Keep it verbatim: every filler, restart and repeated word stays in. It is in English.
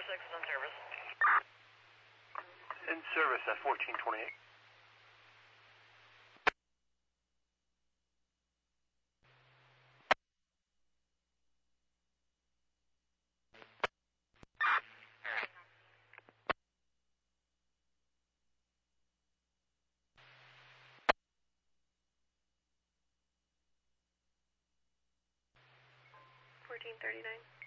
six is in service. In service at fourteen twenty-eight. fourteen thirty-nine.